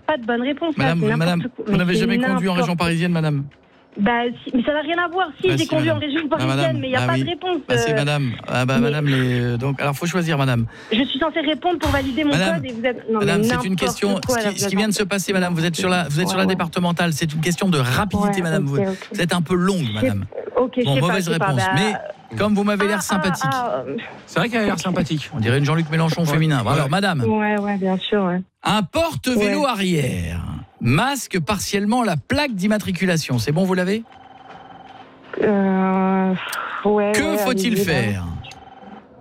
pas de bonne réponse. Madame, vous n'avez jamais conduit en région parisienne, madame? Bah, mais ça n'a rien à voir. Si, j'ai conduit en région parisienne, mais il n'y a pas de réponse. C'est madame. Madame, donc, alors, faut choisir, madame. Je suis censée répondre pour valider mon code et vous êtes... Non, madame, c'est une question... Ce qui vient de se passer, madame, vous êtes sur la départementale. C'est une question de rapidité, madame. Vous êtes un peu longue, madame. Mauvaise réponse. Mais comme vous m'avez l'air sympathique. C'est vrai qu'elle a l'air sympathique. On dirait une Jean-Luc Mélenchon féminin. Alors, madame. Ouais, bien sûr. Un porte-vélo arrière masque partiellement la plaque d'immatriculation. C'est bon, vous l'avez? Que faut-il faire?